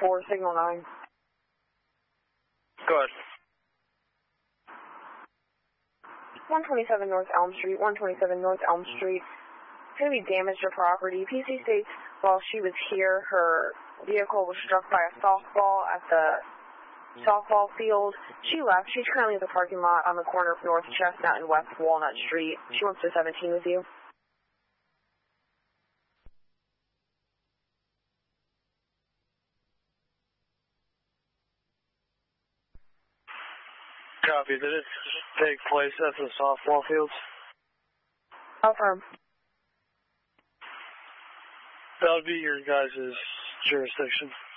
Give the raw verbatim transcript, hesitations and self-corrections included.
four, signal nine. Go ahead. one twenty-seven North Elm Street, one twenty-seven North Elm Street. It's going to be damaged to property. P C states while she was here, her vehicle was struck by a softball at the softball field. She left. She's currently at the parking lot on the corner of North Chestnut and West Walnut Street. She wants to seventeen with you. Copy. Did it take place at the softball fields? Affirm. That would be your guys' jurisdiction.